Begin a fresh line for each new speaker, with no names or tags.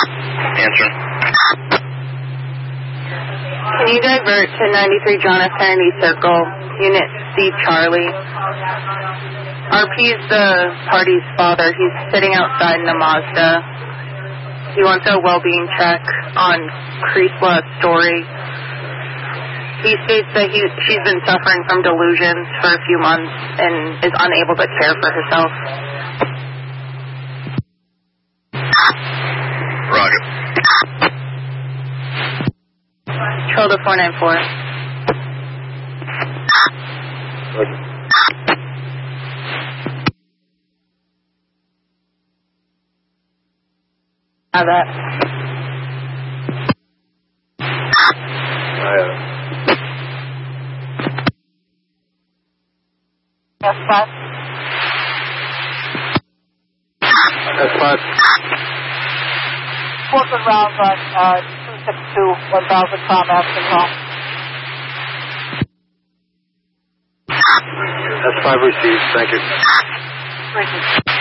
Answer.
Can you divert to 93 John F. Kennedy Circle, Unit C, Charlie? RP's the party's father. He's sitting outside in a Mazda. He wants a well-being check on Creasla Story. He states that she's been suffering from delusions for a few months and is unable to care for herself.
Roger.
Control to 494.
Roger.
Have that. That's 5.
That's 5.
Portland rounds on 262, 1000 Tom Aston Hall.
That's 5 received. Thank you.
Thank you.